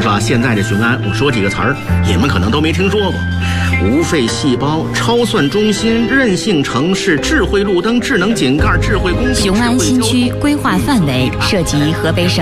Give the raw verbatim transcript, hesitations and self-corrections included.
是吧，现在这雄安，我说几个词儿，你们可能都没听说过：无废细胞、超算中心、韧性城市、智慧路灯、智能井盖、智慧公路。 雄安新区规划范围涉及河北省